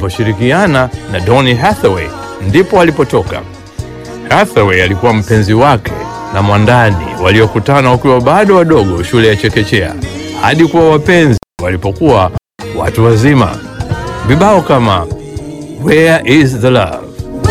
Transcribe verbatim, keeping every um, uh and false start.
aliposhirikiana na Donny Hathaway ndipo alipotoka. Hathaway alikuwa mpenzi wake na mwandani waliokutana wakiwa bado wadogo shule ya chekechea hadi kuwa wapenzi walipokuwa watu wazima. Vibao kama Where is the Love,